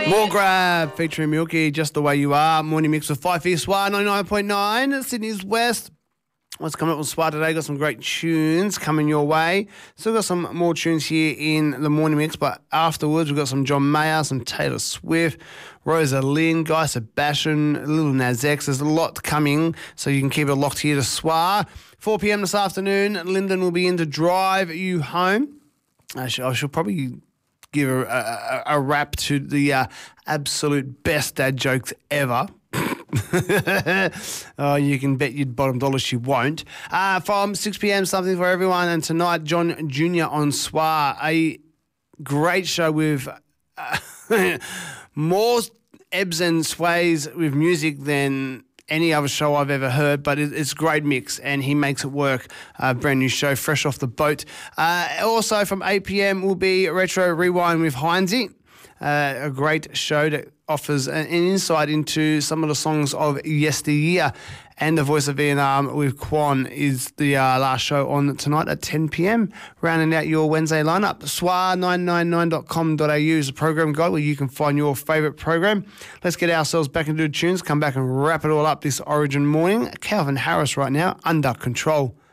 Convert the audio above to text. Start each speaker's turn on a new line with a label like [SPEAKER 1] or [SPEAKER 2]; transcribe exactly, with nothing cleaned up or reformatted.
[SPEAKER 1] More Grab featuring Milky, Just the Way You Are. Morning mix with five for Swar ninety-nine point nine, Sydney's West. What's coming up with Swar today? Got some great tunes coming your way. Still got some more tunes here in the morning mix, but afterwards we've got some John Mayer, some Taylor Swift, Rosa Lynn, Guy Sebastian, Lil Nas X. There's a lot coming, so you can keep it locked here to Swar. four p.m. this afternoon, Lyndon will be in to drive you home. I should, I should probably give a, a, a rap to the uh, absolute best dad jokes ever. Oh, you can bet your bottom dollar she won't. Uh, from six p.m, something for everyone. And tonight, John Junior on Swar. A great show with uh, more ebbs and sways with music than any other show I've ever heard, but it, it's a great mix and he makes it work. Uh, brand new show, fresh off the boat. Uh, also from eight p.m. will be Retro Rewind with Heinzie. Uh, a great show that offers an insight into some of the songs of yesteryear. And the Voice of Vietnam with Quan is the uh, last show on tonight at ten p.m. Rounding out your Wednesday lineup. swar nine nine nine dot com dot a u is the program guide where you can find your favourite program. Let's get ourselves back into the tunes, come back and wrap it all up this Origin morning. Calvin Harris right now, Under Control.